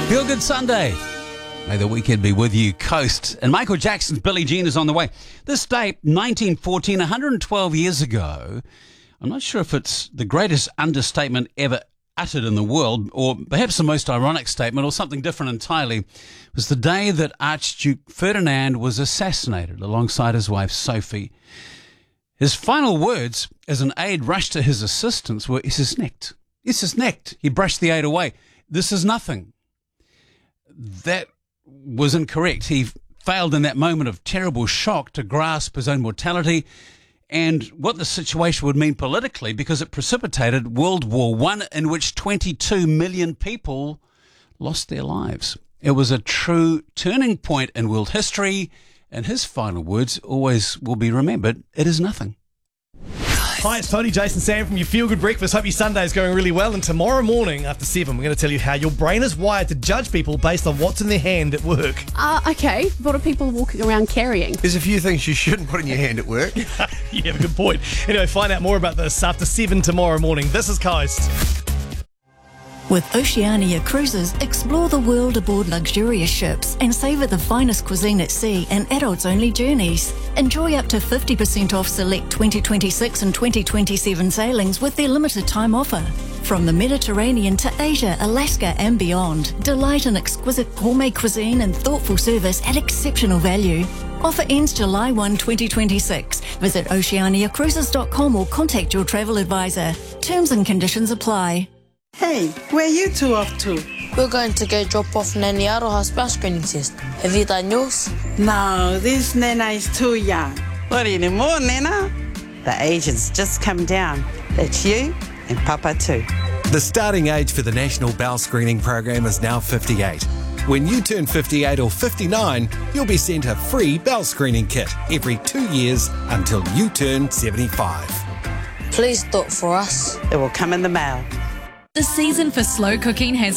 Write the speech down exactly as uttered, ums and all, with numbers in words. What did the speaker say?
Feel Good Sunday. May the weekend be with you, Coast. And Michael Jackson's Billie Jean is on the way. This date, nineteen fourteen, one hundred twelve years ago. I'm not sure if it's the greatest understatement ever uttered in the world, or perhaps the most ironic statement, or something different entirely. It was the day that Archduke Ferdinand was assassinated alongside his wife Sophie. His final words as an aide rushed to his assistance were, "Es ist nicht. Es ist nicht." He brushed the aide away. "This is nothing." That was incorrect. He failed in that moment of terrible shock to grasp his own mortality and what the situation would mean politically, because it precipitated World War One, in which twenty-two million people lost their lives. It was a true turning point in world history, and his final words always will be remembered. It is nothing. Hi, it's Tony, Jason, Sam from your Feel Good Breakfast. Hope your Sunday's going really well. And tomorrow morning after seven, we're going to tell you how your brain is wired to judge people based on what's in their hand at work. Uh, okay, what are people walking around carrying? There's a few things you shouldn't put in your hand at work. You have a good point. Anyway, find out more about this after seven tomorrow morning. This is Coast. With Oceania Cruises, explore the world aboard luxurious ships and savour the finest cuisine at sea and adults-only journeys. Enjoy up to fifty percent off select twenty twenty-six and twenty twenty-seven sailings with their limited time offer. From the Mediterranean to Asia, Alaska and beyond, delight in exquisite gourmet cuisine and thoughtful service at exceptional value. Offer ends July first, twenty twenty-six. Visit oceania cruises dot com or contact your travel advisor. Terms and conditions apply. Hey, where you two off to? We're going to go drop off Nanny Aroha's bus screening test. Have you done yours? No, this Nana is too young. What anymore, Nana? The age has just come down. That's you and Papa too. The starting age for the National Bowel Screening Program is now fifty-eight. When you turn fifty-eight or fifty-nine, you'll be sent a free bowel screening kit every two years until you turn seventy-five. Please do it for us. It will come in the mail. The season for slow cooking has